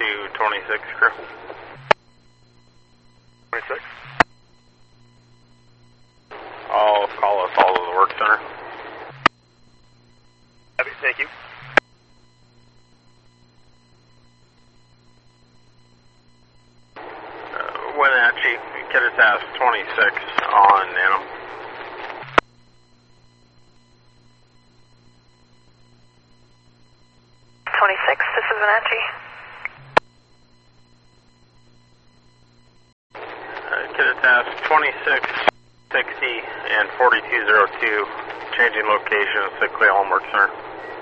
4226 crew. 26. I'll call us all to the work center. Happy, thank you. Wenatchee, Kittitas 26 on Nano. This is Wenatchee. Kittitas 2660 and 4202, changing location at Sickly Allen Work Center.